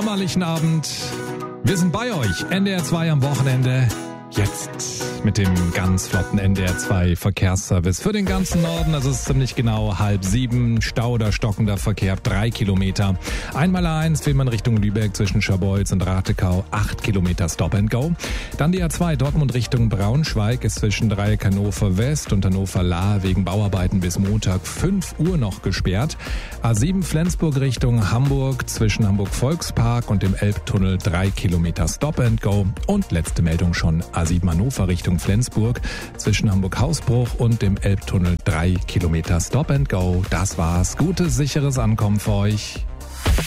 sommerlichen Abend. Wir sind bei euch, NDR 2 am Wochenende. Jetzt mit dem ganz flotten NDR 2 Verkehrsservice für den ganzen Norden. Das ist ziemlich genau 6:30. Stau oder stockender Verkehr 3 Kilometer. 1x1 will man Richtung Lübeck zwischen Scharbeutz und Ratekau 8 Kilometer Stop and Go. Dann die A2 Dortmund Richtung Braunschweig ist zwischen Dreieck Hannover West und Hannover Lahr wegen Bauarbeiten bis Montag 5 Uhr noch gesperrt. A7 Flensburg Richtung Hamburg zwischen Hamburg Volkspark und dem Elbtunnel 3 Kilometer Stop and Go. Und letzte Meldung schon A7 Hannover Richtung Flensburg zwischen Hamburg Hausbruch und dem Elbtunnel 3 Kilometer Stop and Go. Das war's. Gutes, sicheres Ankommen für euch.